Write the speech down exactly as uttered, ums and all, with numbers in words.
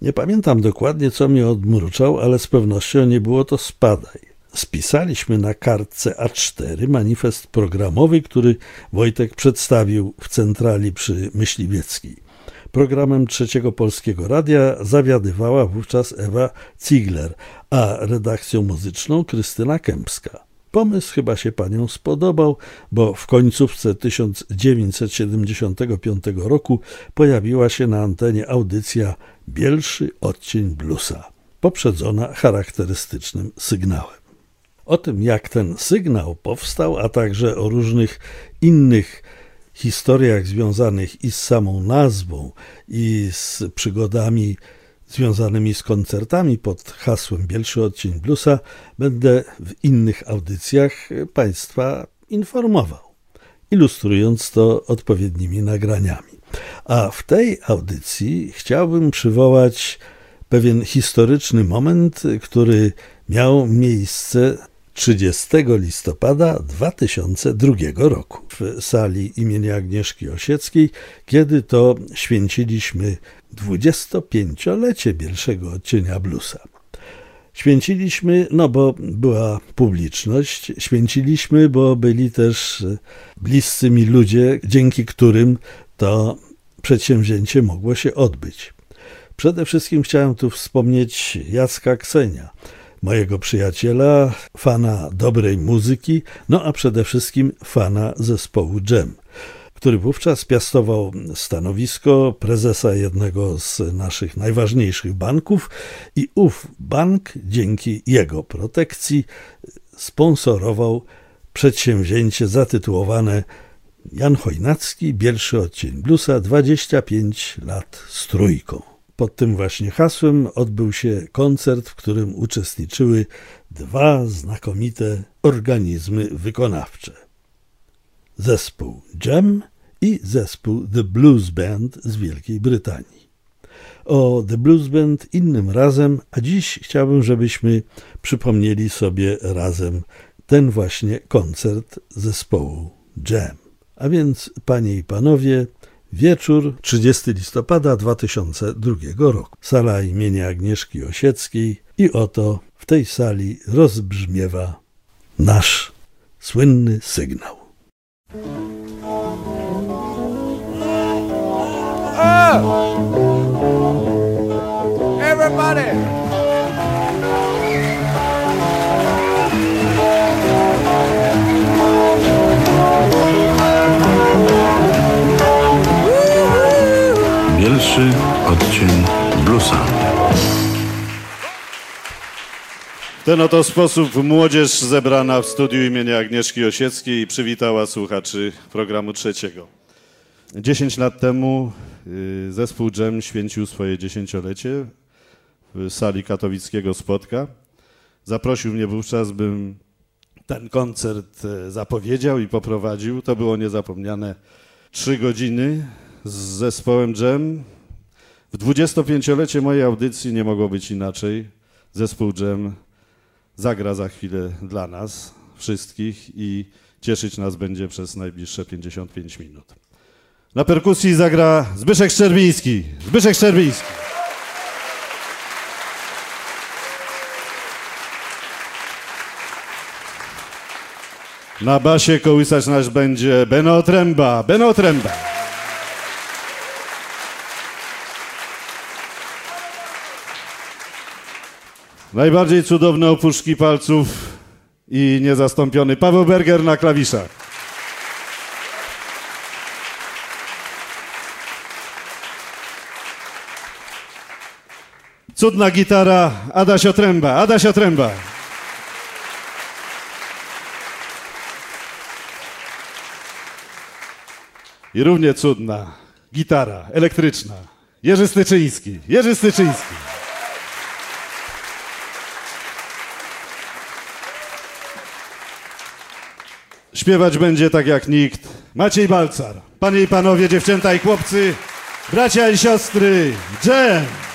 Nie pamiętam dokładnie, co mnie odmruczał, ale z pewnością nie było to spadaj. Spisaliśmy na kartce A cztery manifest programowy, który Wojtek przedstawił w centrali przy Myśliwieckiej. Programem Trzeciego Polskiego Radia zawiadywała wówczas Ewa Ziegler, a redakcją muzyczną Krystyna Kępska. Pomysł chyba się paniom spodobał, bo w końcówce tysiąc dziewięćset siedemdziesiątego piątego roku pojawiła się na antenie audycja Bielszy odcień bluesa, poprzedzona charakterystycznym sygnałem. O tym, jak ten sygnał powstał, a także o różnych innych historiach związanych i z samą nazwą, i z przygodami związanymi z koncertami pod hasłem Bielszy odcień bluesa, będę w innych audycjach Państwa informował, ilustrując to odpowiednimi nagraniami. A w tej audycji chciałbym przywołać pewien historyczny moment, który miał miejsce trzydziestego listopada dwa tysiące drugiego roku w sali imienia Agnieszki Osieckiej, kiedy to święciliśmy dwudziestopięciolecie Bielszego odcienia bluesa. Święciliśmy, no bo była publiczność, święciliśmy, bo byli też bliscy mi ludzie, dzięki którym to przedsięwzięcie mogło się odbyć. Przede wszystkim chciałem tu wspomnieć Jacka Ksenia, mojego przyjaciela, fana dobrej muzyki, no a przede wszystkim fana zespołu Dżem, który wówczas piastował stanowisko prezesa jednego z naszych najważniejszych banków i ów bank dzięki jego protekcji sponsorował przedsięwzięcie zatytułowane Jan Chojnacki, Bielszy odcień bluesa, dwadzieścia pięć lat z trójką. Pod tym właśnie hasłem odbył się koncert, w którym uczestniczyły dwa znakomite organizmy wykonawcze. Zespół Dżem i zespół The Blues Band z Wielkiej Brytanii. O The Blues Band innym razem, a dziś chciałbym, żebyśmy przypomnieli sobie razem ten właśnie koncert zespołu Dżem. A więc, panie i panowie, wieczór trzydziestego listopada dwa tysiące drugiego roku. Sala imienia Agnieszki Osieckiej i oto w tej sali rozbrzmiewa nasz słynny sygnał. Oh! Everybody! Bielszy odcień bluesa. W ten oto sposób młodzież zebrana w studiu imienia Agnieszki Osieckiej przywitała słuchaczy programu trzeciego. Dziesięć lat temu zespół Dżem święcił swoje dziesięciolecie w sali katowickiego Spotka. Zaprosił mnie wówczas, bym ten koncert zapowiedział i poprowadził. To było niezapomniane trzy godziny z zespołem Dżem. W dwudziestopięciolecie mojej audycji nie mogło być inaczej. Zespół Dżem zagra za chwilę dla nas wszystkich i cieszyć nas będzie przez najbliższe pięćdziesiąt pięć minut. Na perkusji zagra Zbyszek Szczerbiński. Zbyszek Szczerbiński. Na basie kołysać nas będzie Beno Tręba. Beno Tręba. Najbardziej cudowne opuszki palców i niezastąpiony Paweł Berger na klawiszach. Cudna gitara Adasio Tręba. Adasio Tręba. I równie cudna gitara elektryczna Jerzy Styczyński. Jerzy Styczyński. Śpiewać będzie tak jak nikt Maciej Balcar. Panie i panowie, dziewczęta i chłopcy, bracia i siostry, Dżem!